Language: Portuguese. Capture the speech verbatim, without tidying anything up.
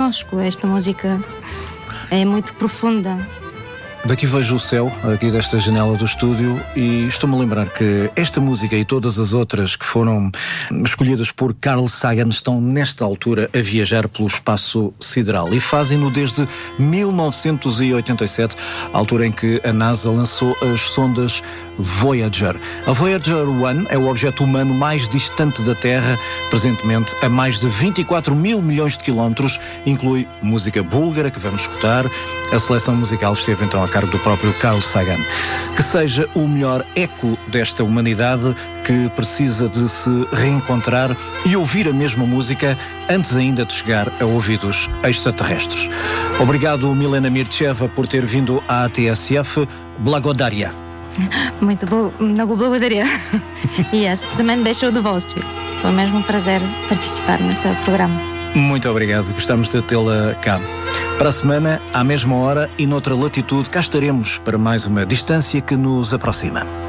connosco. Esta música é muito profunda. Daqui vejo o céu, aqui desta janela do estúdio, e estou-me a lembrar que esta música e todas as outras que foram escolhidas por Carl Sagan estão nesta altura a viajar pelo espaço sideral e fazem-no desde mil novecentos e oitenta e sete, a altura em que a NASA lançou as sondas Voyager. A Voyager um é o objeto humano mais distante da Terra, presentemente a mais de vinte e quatro mil milhões de quilómetros, inclui música búlgara que vamos escutar. A seleção musical esteve então a cargo do próprio Carl Sagan. Que seja o melhor eco desta humanidade que precisa de se reencontrar e ouvir a mesma música antes ainda de chegar a ouvidos extraterrestres. Obrigado, Milena Mircheva, por ter vindo à A T S F. Blagodaria. Muito bom, много благодаря. E yes, também deixo удовольствие. Foi mesmo um prazer participar nesse programa. Muito obrigado, gostamos de tê-la cá. Para a semana, à mesma hora e noutra latitude, cá estaremos para mais uma distância que nos aproxima.